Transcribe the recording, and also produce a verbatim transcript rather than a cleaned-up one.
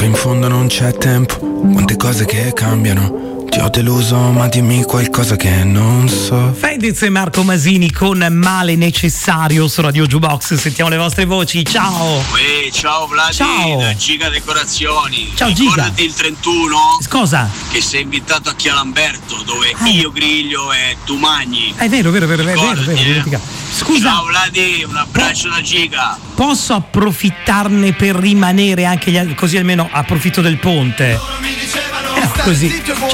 in fondo non c'è tempo, quante cose che cambiano. Ti ho deluso, ma dimmi qualcosa che non so. Fedez e Marco Masini con Male Necessario su Radio Jukebox. Sentiamo le vostre voci. Ciao. Uè, ciao Vladi, ciao. da Giga Decorazioni. Ciao Ricordati Giga. il trentuno? Cosa? Che sei invitato a Chialamberto, dove ah. io griglio e tu magni. È vero, vero, vero, vero, vero, vero, vero. Scusa. Ciao Vladi, un abbraccio po- da Giga. Posso approfittarne per rimanere anche gli, così almeno approfitto del ponte? Eh, così.